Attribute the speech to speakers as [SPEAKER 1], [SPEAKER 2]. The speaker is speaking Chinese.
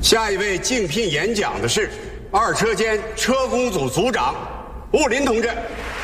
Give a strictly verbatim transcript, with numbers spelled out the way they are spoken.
[SPEAKER 1] 下一位竞聘演讲的是二车间车工组组长吴林同志。